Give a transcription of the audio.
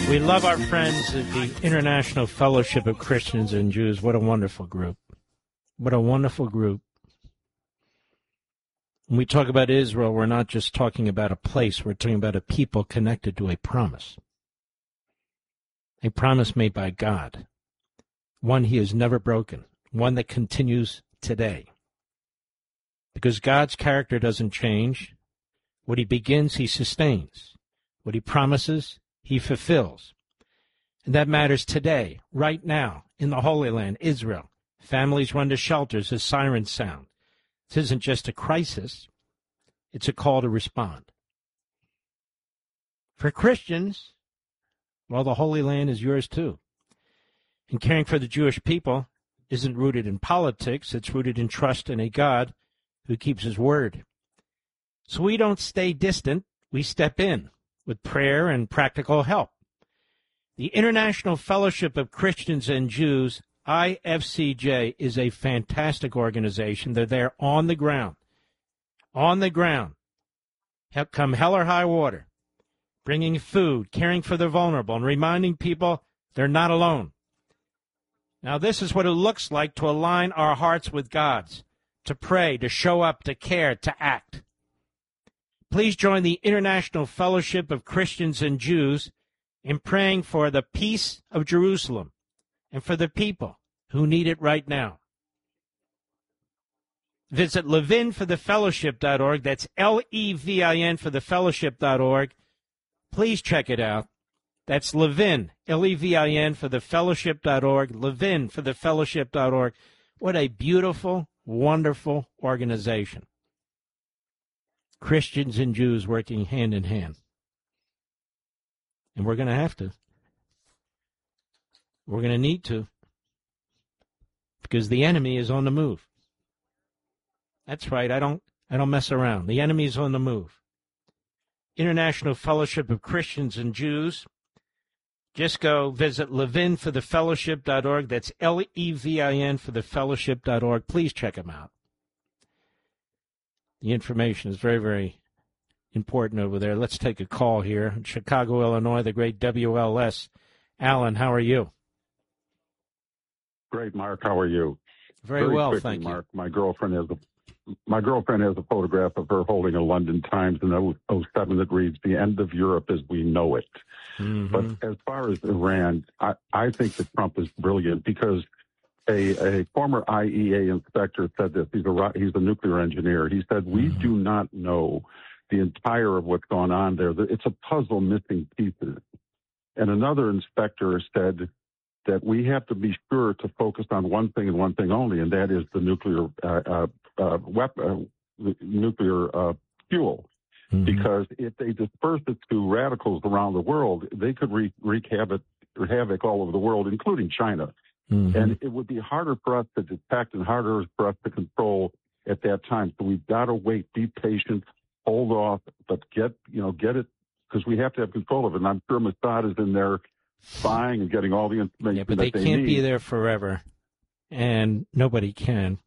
We love our friends at the International Fellowship of Christians and Jews. What a wonderful group. What a wonderful group. When we talk about Israel, we're not just talking about a place. We're talking about a people connected to a promise. A promise made by God. One he has never broken. One that continues today. Because God's character doesn't change. What he begins, he sustains. What he promises, he fulfills. And that matters today, right now, in the Holy Land, Israel. Families run to shelters as sirens sound. This isn't just a crisis. It's a call to respond. For Christians, well, the Holy Land is yours too. And caring for the Jewish people isn't rooted in politics. It's rooted in trust in a God who keeps his word. So we don't stay distant. We step in with prayer and practical help. The International Fellowship of Christians and Jews, IFCJ, is a fantastic organization. They're there on the ground. On the ground. Come hell or high water. Bringing food, caring for the vulnerable, and reminding people they're not alone. Now, this is what it looks like to align our hearts with God's, to pray, to show up, to care, to act. Please join the International Fellowship of Christians and Jews in praying for the peace of Jerusalem and for the people who need it right now. Visit levinforthefellowship.org. That's Levin for thefellowship.org. Please check it out. That's Levin, Levin for thefellowship.org, Levin for thefellowship.org. What a beautiful, wonderful organization. Christians and Jews working hand in hand. And we're going to have to. We're going to need to. Because the enemy is on the move. That's right. I don't mess around. The enemy is on the move. International Fellowship of Christians and Jews. Just go visit levinforthefellowship.org. That's Levin for thefellowship.org. Please check them out. The information is very, very important over there. Let's take a call here. In Chicago, Illinois, the great WLS. Alan, how are you? Great, Mark. How are you? Very well, quickly, thank you. Mark, my girlfriend has a photograph of her holding a London Times in 2007 that reads, "The end of Europe as we know it." Mm-hmm. But as far as Iran, I think that Trump is brilliant because a former IEA inspector said this. He's a nuclear engineer. He said, we do not know the entire of what's gone on there. It's a puzzle missing pieces. And another inspector said that we have to be sure to focus on one thing and one thing only, and that is the nuclear fuel. Mm-hmm. Because if they disperse it to radicals around the world, they could wreak havoc all over the world, including China. Mm-hmm. And it would be harder for us to detect and harder for us to control at that time. So we've got to wait, be patient, hold off, but get it, because we have to have control of it. And I'm sure Mossad is in there spying and getting all the information. Yeah, but they can't be there forever, and nobody can.